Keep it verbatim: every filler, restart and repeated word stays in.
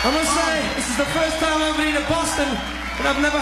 I must say, this is the first time I've been to Boston, and I've never